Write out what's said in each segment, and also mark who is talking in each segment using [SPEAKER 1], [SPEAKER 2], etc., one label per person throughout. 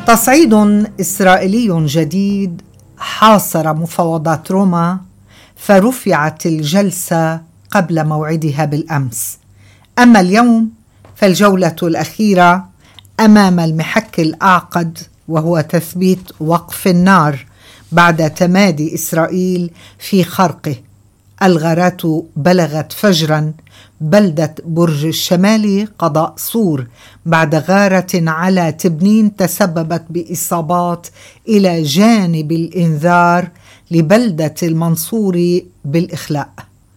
[SPEAKER 1] تصعيد إسرائيلي جديد حاصر مفاوضات روما، فرفعت الجلسة قبل موعدها بالأمس. أما اليوم فالجولة الأخيرة أمام المحك الأعقد، وهو تثبيت وقف النار بعد تمادي إسرائيل في خرقه. الغارات بلغت فجرا بلدة برج الشمالي قضاء صور بعد غارة على تبنين تسببت بإصابات، إلى جانب الإنذار لبلدة المنصوري بالإخلاء.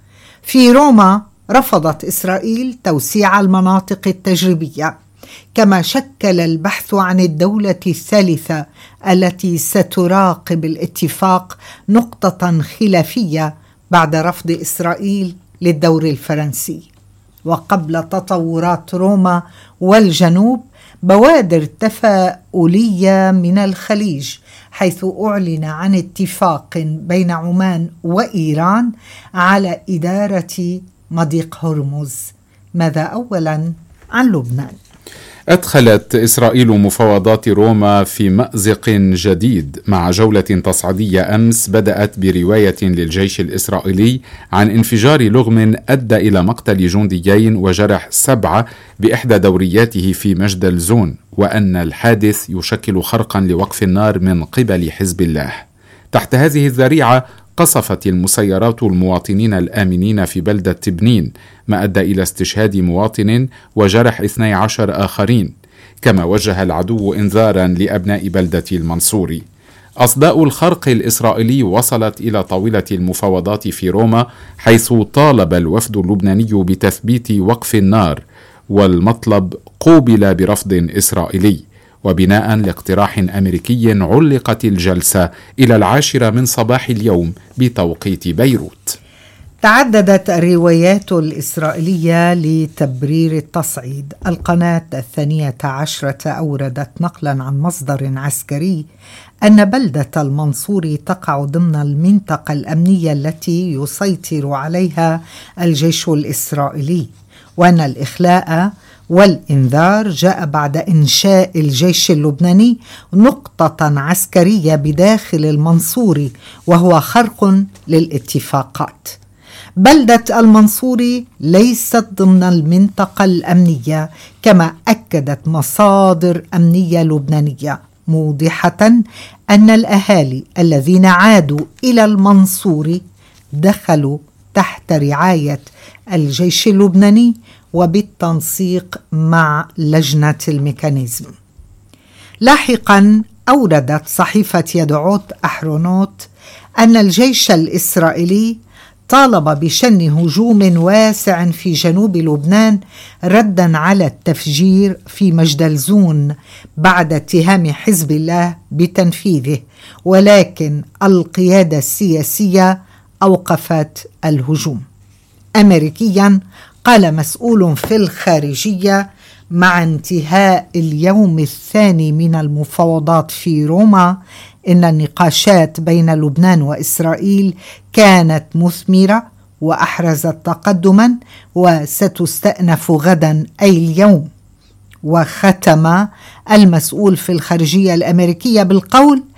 [SPEAKER 1] في روما رفضت إسرائيل توسيع المناطق التجريبية، كما شكل البحث عن الدولة الثالثة التي ستراقب الاتفاق نقطة خلافية بعد رفض إسرائيل للدور الفرنسي. وقبل تطورات روما والجنوب بوادر تفاؤلية من الخليج، حيث أعلن عن اتفاق بين عمان وإيران على إدارة مضيق هرمز. ماذا أولا عن لبنان؟
[SPEAKER 2] أدخلت إسرائيل مفاوضات روما في مأزق جديد مع جولة تصعيدية أمس بدأت برواية للجيش الإسرائيلي عن انفجار لغم أدى إلى مقتل جنديين وجرح 7 بإحدى دورياته في مجدل زون، وأن الحادث يشكل خرقا لوقف النار من قبل حزب الله. تحت هذه الذريعة قصفت المسيرات المواطنين الآمنين في بلدة تبنين، ما أدى إلى استشهاد مواطن وجرح 12 آخرين. كما وجه العدو إنذارا لأبناء بلدة المنصوري. أصداء الخرق الإسرائيلي وصلت إلى طاولة المفاوضات في روما، حيث طالب الوفد اللبناني بتثبيت وقف النار، والمطلب قوبل برفض إسرائيلي. وبناء لاقتراح أمريكي علقت الجلسة إلى 10 من صباح اليوم بتوقيت بيروت.
[SPEAKER 1] تعددت الروايات الإسرائيلية لتبرير التصعيد. القناة 12 أوردت نقلا عن مصدر عسكري أن بلدة المنصوري تقع ضمن المنطقة الأمنية التي يسيطر عليها الجيش الإسرائيلي، وأن الإخلاء والإنذار جاء بعد إنشاء الجيش اللبناني نقطة عسكرية بداخل المنصوري، وهو خرق للاتفاقات. بلدة المنصوري ليست ضمن المنطقة الأمنية، كما أكدت مصادر أمنية لبنانية، موضحة أن الأهالي الذين عادوا إلى المنصوري دخلوا تحت رعاية الجيش اللبناني وبالتنسيق مع لجنة الميكانيزم. لاحقا أوردت صحيفة يدعوت أحرونوت أن الجيش الإسرائيلي طالب بشن هجوم واسع في جنوب لبنان ردا على التفجير في مجدل زون بعد اتهام حزب الله بتنفيذه، ولكن القيادة السياسية أوقفت الهجوم. أمريكيا قال مسؤول في الخارجية: مع انتهاء اليوم الثاني من المفاوضات في روما، إن النقاشات بين لبنان وإسرائيل كانت مثمرة وأحرزت تقدما، وستستأنف غدا أي اليوم. وختم المسؤول في الخارجية الأمريكية بالقول: